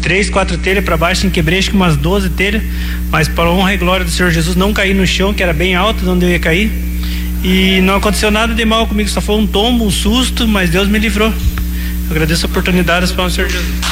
3, 4 telhas para baixo, quebrei acho que umas 12 telhas, mas para a honra e glória do Senhor Jesus não caí no chão, que era bem alto de onde eu ia cair, e não aconteceu nada de mal comigo, só foi um tombo, um susto, mas Deus me livrou. Eu agradeço a oportunidade para o Senhor Jesus.